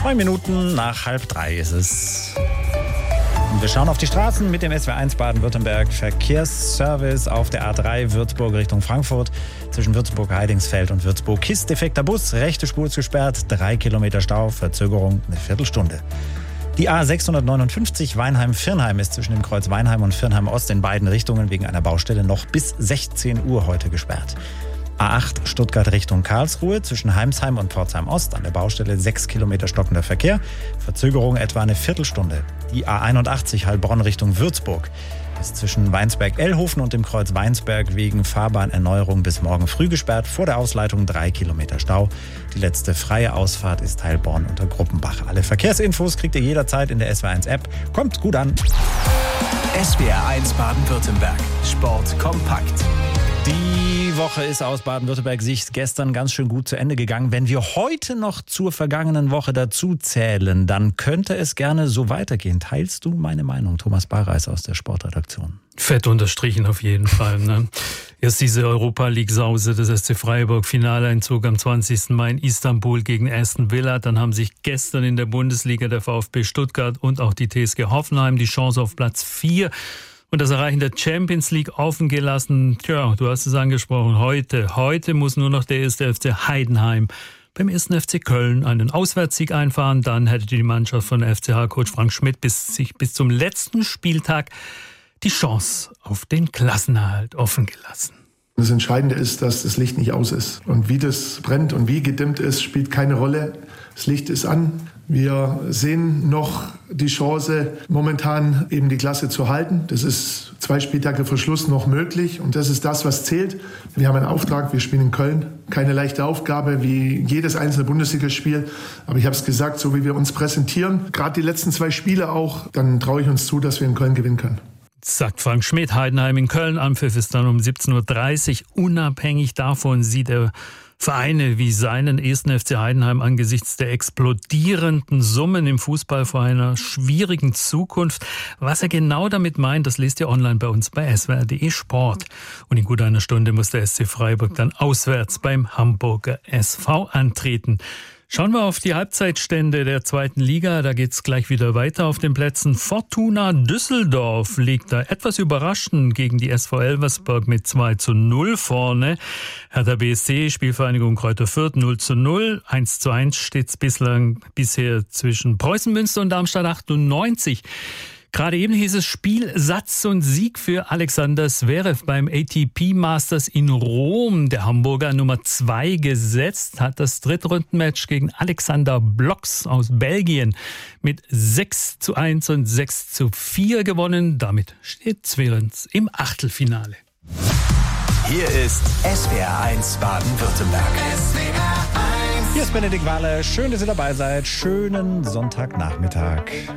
2 Minuten nach 2:30 ist es. Und wir schauen auf die Straßen mit dem SW1 Baden-Württemberg Verkehrsservice auf der A3 Würzburg Richtung Frankfurt. Zwischen Würzburg-Heidingsfeld und Würzburg-Kist defekter Bus, rechte Spur ist gesperrt, 3 Kilometer Stau, Verzögerung eine Viertelstunde. Die A659 Weinheim-Virnheim ist zwischen dem Kreuz Weinheim und Virnheim Ost in beiden Richtungen wegen einer Baustelle noch bis 16 Uhr heute gesperrt. A8 Stuttgart Richtung Karlsruhe zwischen Heimsheim und Pforzheim Ost an der Baustelle 6 Kilometer stockender Verkehr, Verzögerung etwa eine Viertelstunde. Die A81 Heilbronn Richtung Würzburg ist zwischen Weinsberg-Ellhofen und dem Kreuz Weinsberg wegen Fahrbahnerneuerung bis morgen früh gesperrt, vor der Ausleitung 3 Kilometer Stau. Die letzte freie Ausfahrt ist Heilbronn unter Gruppenbach. Alle Verkehrsinfos kriegt ihr jederzeit in der SW1-App. Kommt gut an! SWR1 Baden-Württemberg. Sport kompakt. Die Woche ist aus Baden-Württemberg-Sicht gestern ganz schön gut zu Ende gegangen. Wenn wir heute noch zur vergangenen Woche dazu zählen, dann könnte es gerne so weitergehen. Teilst du meine Meinung, Thomas Barreis aus der Sportredaktion? Fett unterstrichen auf jeden Fall. Ne? Erst diese Europa-League-Sause des SC Freiburg, Finaleinzug am 20. Mai in Istanbul gegen Aston Villa. Dann haben sich gestern in der Bundesliga der VfB Stuttgart und auch die TSG Hoffenheim die Chance auf Platz 4 und das Erreichen der Champions League offen gelassen. Tja, du hast es angesprochen, heute muss nur noch der 1. FC Heidenheim beim 1. FC Köln einen Auswärtssieg einfahren. Dann hätte die Mannschaft von FCH-Coach Frank Schmidt bis zum letzten Spieltag die Chance auf den Klassenerhalt offen gelassen. Das Entscheidende ist, dass das Licht nicht aus ist. Und wie das brennt und wie gedimmt ist, spielt keine Rolle. Das Licht ist an. Wir sehen noch die Chance, momentan eben die Klasse zu halten. Das ist 2 Spieltage vor Schluss noch möglich. Und das ist das, was zählt. Wir haben einen Auftrag, wir spielen in Köln. Keine leichte Aufgabe wie jedes einzelne Bundesligaspiel. Aber ich habe es gesagt, so wie wir uns präsentieren, gerade die letzten 2 Spiele auch, dann traue ich uns zu, dass wir in Köln gewinnen können. Sagt Frank Schmidt. Heidenheim in Köln. Anpfiff ist dann um 17.30 Uhr. Unabhängig davon sieht er Vereine wie seinen 1. FC Heidenheim angesichts der explodierenden Summen im Fußball vor einer schwierigen Zukunft. Was er genau damit meint, das lest ihr online bei uns bei swr.de Sport. Und in gut einer Stunde muss der SC Freiburg dann auswärts beim Hamburger SV antreten. Schauen wir auf die Halbzeitstände der 2. Liga. Da geht's gleich wieder weiter auf den Plätzen. Fortuna Düsseldorf liegt da etwas überraschend gegen die SV Elversberg mit 2:0 vorne. Hertha BSC, Spielvereinigung Kräuter Fürth 0:0. 1:1 steht's bisher zwischen Preußen Münster und Darmstadt 98. Gerade eben hieß es Spiel, Satz und Sieg für Alexander Zverev beim ATP Masters in Rom. Der Hamburger Nummer 2 gesetzt, hat das Drittrundenmatch gegen Alexander Bloks aus Belgien mit 6:1 und 6:4 gewonnen. Damit steht Zverev im Achtelfinale. Hier ist SWR1 Baden-Württemberg. Hier ist Benedikt Wahler. Schön, dass ihr dabei seid. Schönen Sonntagnachmittag.